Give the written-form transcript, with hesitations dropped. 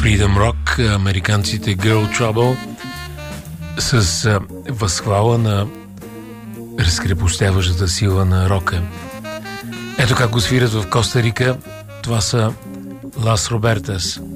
Freedom Rock, американците Girl Trouble, с възхвала на разкрепостяващата сила на рока. Ето как го свират в Коста Рика. Това са Лас Робертас.